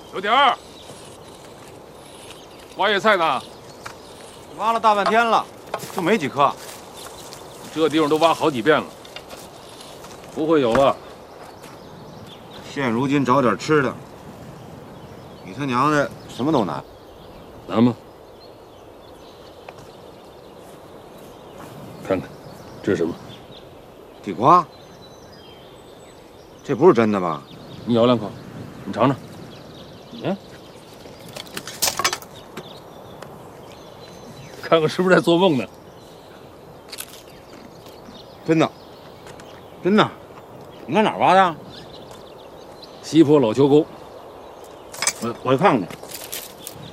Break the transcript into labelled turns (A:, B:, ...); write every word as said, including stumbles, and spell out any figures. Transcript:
A: 小点儿，挖野菜呢？
B: 挖了大半天了，就没几颗。
A: 这地方都挖好几遍了，不会有了。
B: 现如今找点吃的，你他娘的什么都难。
A: 难吗？看看，这是什么？
B: 地瓜？这不是真的吧？
A: 你咬两口，你尝尝。嗯，看看是不是在做梦呢？
B: 真的，真的。你在哪儿挖的？
A: 西坡老丘沟。
B: 我我去看看去。